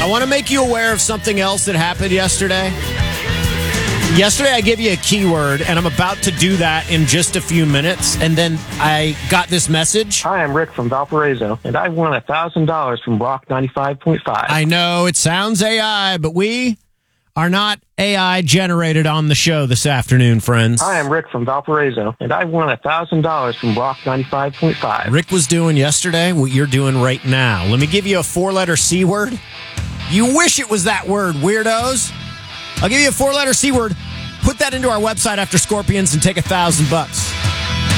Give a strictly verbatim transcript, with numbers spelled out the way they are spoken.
want to make you aware of something else that happened yesterday. Yesterday, I gave you a keyword, and I'm about to do that in just a few minutes. And then I got this message. Hi, I'm Rick from Valparaiso, and I won one thousand dollars from Rock ninety-five point five. I know it sounds A I, but we are not A I generated on the show this afternoon, friends. Hi, I'm Rick from Valparaiso, and I won one thousand dollars from Rock ninety-five point five. Rick was doing yesterday what you're doing right now. Let me give you a four-letter C word. You wish it was that word, weirdos. I'll give you a four-letter C word. Put that into our website after Scorpions and take a thousand bucks.